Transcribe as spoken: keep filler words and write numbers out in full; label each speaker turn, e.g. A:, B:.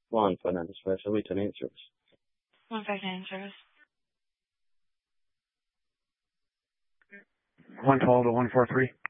A: Juan Fernandez, Fire Service, Tenant Service.
B: One five nine service.
C: one twelve to one four three.